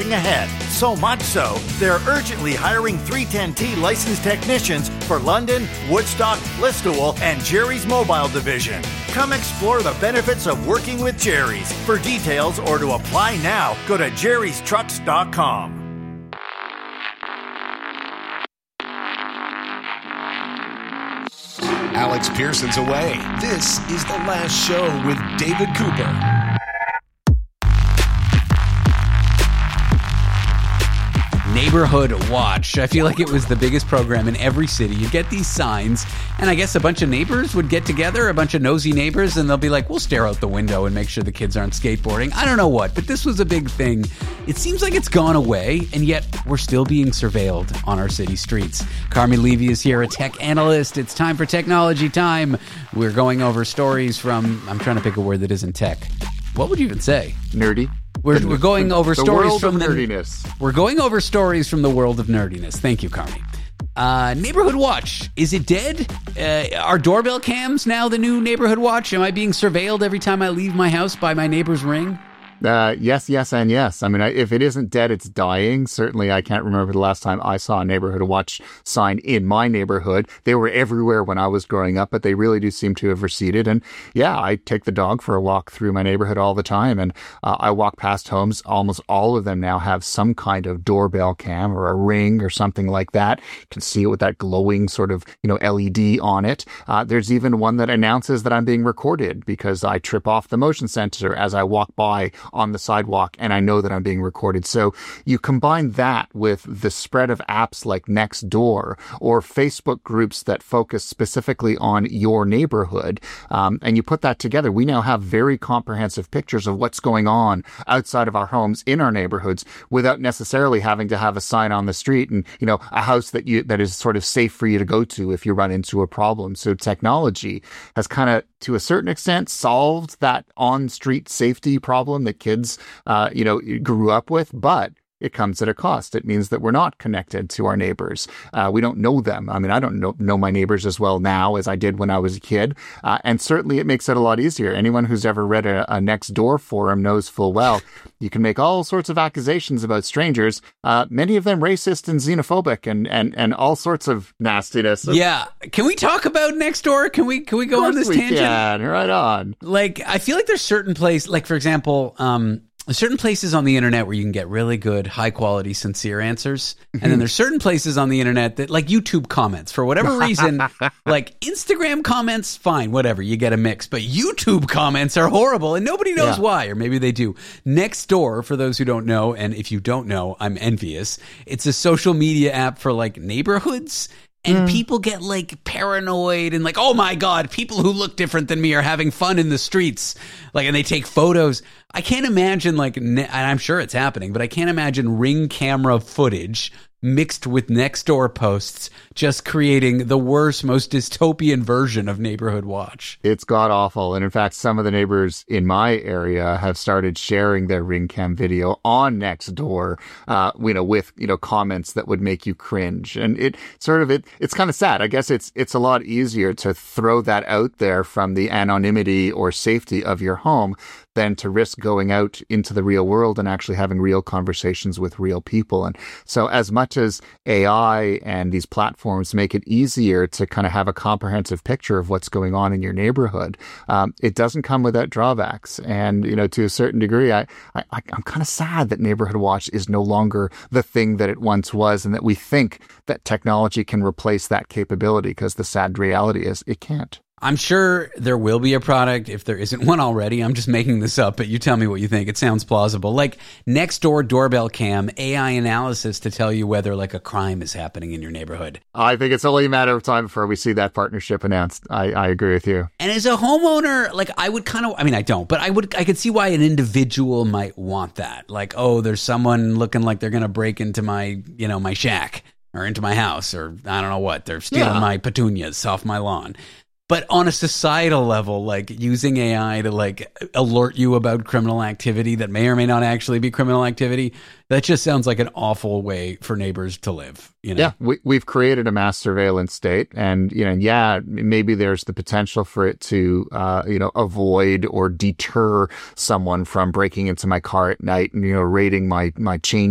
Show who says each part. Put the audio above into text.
Speaker 1: pushing ahead. So much so, they're urgently hiring 310T licensed technicians for London, Woodstock, Listowel, and Jerry's Mobile Division. Come explore the benefits of working with Jerry's. For details or to apply now, go to jerrystrucks.com.
Speaker 2: Alex Pearson's away. This is The Last Show with David Cooper.
Speaker 3: Neighborhood Watch. I feel like it was the biggest program in every city. You get these signs, and I guess a bunch of neighbors would get together, a bunch of nosy neighbors, and they'll be like, we'll stare out the window and make sure the kids aren't skateboarding. I don't know what, but this was a big thing. It seems like it's gone away, and yet we're still being surveilled on our city streets. Carmi Levy is here, a tech analyst. It's time for Technology Time. We're going over stories from, I'm trying to pick a word that isn't tech. What would you even say?
Speaker 4: Nerdy.
Speaker 3: We're going over stories from
Speaker 4: nerdiness.
Speaker 3: We're going over stories from the world of nerdiness. Thank you, Carmi. Neighborhood Watch. Is it dead? Are doorbell cams now the new Neighborhood Watch? Am I being surveilled every time I leave my house by my neighbor's ring?
Speaker 4: Yes, and yes. I mean, if it isn't dead, it's dying. Certainly, I can't remember the last time I saw a Neighborhood Watch sign in my neighborhood. They were everywhere when I was growing up, but they really do seem to have receded. And yeah, I take the dog for a walk through my neighborhood all the time. And I walk past homes. Almost all of them now have some kind of doorbell cam or a ring or something like that. You can see it with that glowing sort of, LED on it. There's even one that announces that I'm being recorded because I trip off the motion sensor as I walk by on the sidewalk, and I know that I'm being recorded. So you combine that with the spread of apps like Nextdoor or Facebook groups that focus specifically on your neighborhood, and you put that together, we now have very comprehensive pictures of what's going on outside of our homes in our neighborhoods without necessarily having to have a sign on the street and, a house that is sort of safe for you to go to if you run into a problem. So technology has kind of, to a certain extent, solved that on-street safety problem that kids, grew up with, but it comes at a cost. It means that we're not connected to our neighbors. We don't know them. I mean, I don't know my neighbors as well now as I did when I was a kid. And certainly it makes it a lot easier. Anyone who's ever read a Nextdoor forum knows full well you can make all sorts of accusations about strangers, many of them racist and xenophobic and all sorts of nastiness.
Speaker 3: Yeah. Can we talk about Nextdoor? Can we go on this tangent?
Speaker 4: Yeah, right on.
Speaker 3: Like, I feel like there's certain places, like, for example, certain places on the internet where you can get really good, high-quality, sincere answers. And then there's certain places on the internet that, like YouTube comments, for whatever reason, like Instagram comments, fine, whatever, you get a mix. But YouTube comments are horrible, and nobody knows why, or maybe they do. Nextdoor, for those who don't know, and if you don't know, I'm envious, it's a social media app for, like, neighborhoods. And people get, like, paranoid and like, oh my God, people who look different than me are having fun in the streets. Like, and they take photos. I can't imagine, like, and I'm sure it's happening, but I can't imagine Ring camera footage mixed with Nextdoor posts just creating the worst, most dystopian version of Neighborhood Watch.
Speaker 4: It's god-awful. And in fact, some of the neighbors in my area have started sharing their Ring cam video on Nextdoor, with, comments that would make you cringe. And it's kind of sad. I guess it's a lot easier to throw that out there from the anonymity or safety of your home than to risk going out into the real world and actually having real conversations with real people. And so as much as AI and these platforms make it easier to kind of have a comprehensive picture of what's going on in your neighborhood, it doesn't come without drawbacks. And, to a certain degree, I'm kind of sad that Neighborhood Watch is no longer the thing that it once was and that we think that technology can replace that capability, because the sad reality is it can't.
Speaker 3: I'm sure there will be a product if there isn't one already. I'm just making this up, but you tell me what you think. It sounds plausible. Like Nextdoor doorbell cam, AI analysis to tell you whether like a crime is happening in your neighborhood.
Speaker 4: I think it's only a matter of time before we see that partnership announced. I agree with you.
Speaker 3: And as a homeowner, like I would I don't, but I could see why an individual might want that. Like, oh, there's someone looking like they're going to break into my, my shack or into my house, or I don't know what. They're stealing my petunias off my lawn. But on a societal level, like using AI to like alert you about criminal activity that may or may not actually be criminal activity, that just sounds like an awful way for neighbors to live.
Speaker 4: Yeah, we've created a mass surveillance state, and maybe there's the potential for it to avoid or deter someone from breaking into my car at night and raiding my chain